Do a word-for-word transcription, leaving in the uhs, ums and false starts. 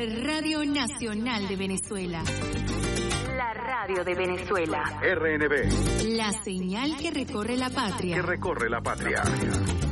Radio Nacional de Venezuela. La radio de Venezuela. R N V. La señal que recorre la patria. Que recorre la patria.